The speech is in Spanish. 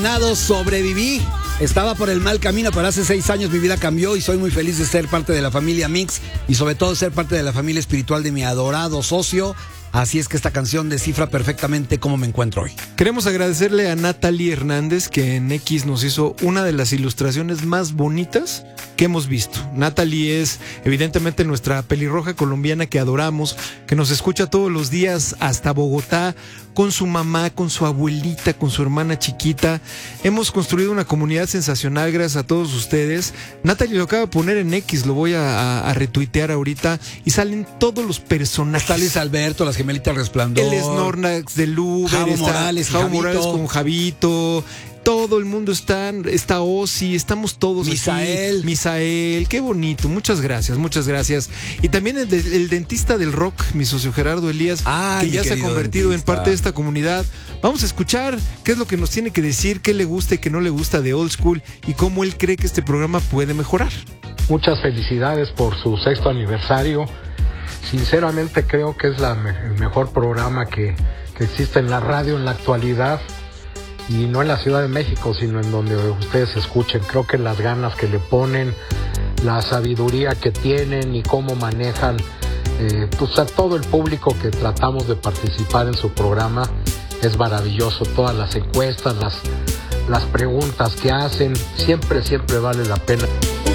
Sobreviví, estaba por el mal camino, pero hace 6 años mi vida cambió y soy muy feliz de ser parte de la familia Mix y sobre todo ser parte de la familia espiritual de mi adorado socio. Así es que esta canción descifra perfectamente cómo me encuentro hoy. Queremos agradecerle a Natalie Hernández, que en X nos hizo una de las ilustraciones más bonitas que hemos visto. Natalie es evidentemente nuestra pelirroja colombiana que adoramos, que nos escucha todos los días hasta Bogotá, con su mamá, con su abuelita, con su hermana chiquita. Hemos construido una comunidad sensacional gracias a todos ustedes. Natalie lo acaba de poner en X, lo voy a retuitear ahorita, y salen todos los personajes. Está Luis Alberto, las gemelitas Resplandor, el Snorlax del Uber, Javo Morales con Javito. Todo el mundo está Ozzy, estamos todos Misael. Misael, qué bonito, muchas gracias. Y también el dentista del rock, mi socio Gerardo Elías, que ya se ha convertido en parte de esta comunidad. Vamos a escuchar qué es lo que nos tiene que decir, qué le gusta y qué no le gusta de Old School y cómo él cree que este programa puede mejorar. Muchas felicidades por su 6º aniversario. Sinceramente creo que es el mejor programa que existe en la radio en la actualidad. Y no en la Ciudad de México, sino en donde ustedes escuchen. Creo que las ganas que le ponen, la sabiduría que tienen y cómo manejan a todo el público que tratamos de participar en su programa es maravilloso. Todas las encuestas, las preguntas que hacen, siempre vale la pena.